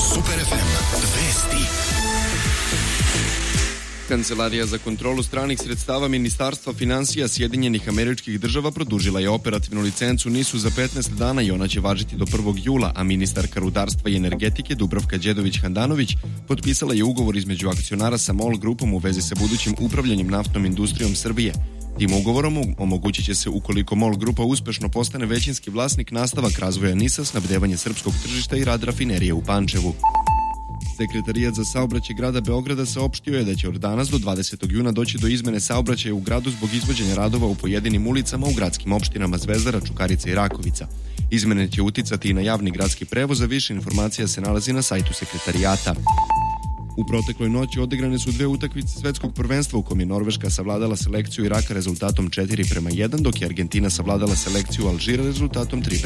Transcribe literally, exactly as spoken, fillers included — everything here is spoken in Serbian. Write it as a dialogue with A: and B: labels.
A: Super ef em vesti.
B: Kancelarija za kontrolu stranih sredstava Ministarstva finansija Sjedinjenih Američkih Država produžila je operativnu licencu NIS-u za petnaest dana i ona će važiti do prvog jula, a ministarka rudarstva i energetike Dubravka Đedović-Handanović potpisala je ugovor između akcionara sa MOL grupom u vezi sa budućim upravljanjem naftnom industrijom Srbije. Tim ugovorom omogućit će se, ukoliko MOL grupa uspešno postane većinski vlasnik, nastavak razvoja NIS-a, snabdevanje srpskog tržišta i rad rafinerije u Pančevu. Sekretarijat za saobraćaj grada Beograda saopštio je da će od danas do dvadesetog juna doći do izmene saobraćaja u gradu zbog izvođenja radova u pojedinim ulicama u gradskim opštinama Zvezdara, Čukarica i Rakovica. Izmene će uticati i na javni gradski prevoz, a više informacija se nalazi na sajtu sekretarijata. U protekloj noći odigrane su dve utakmice svetskog prvenstva u kom je Norveška savladala selekciju Iraka rezultatom četiri prema jedan, dok je Argentina savladala selekciju Alžira rezultatom tri